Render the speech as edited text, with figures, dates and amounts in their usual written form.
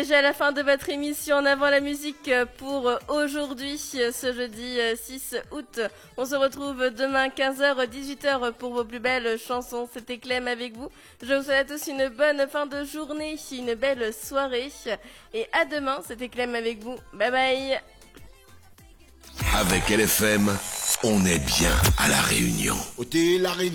Déjà à la fin de votre émission En avant la musique pour aujourd'hui, ce jeudi 6 août. On se retrouve demain 15h, 18h pour vos plus belles chansons. C'était Clem avec vous. Je vous souhaite à tous une bonne fin de journée, une belle soirée. Et à demain, c'était Clem avec vous. Bye bye. Avec LFM, on est bien à La Réunion. Ôtez la Réunion.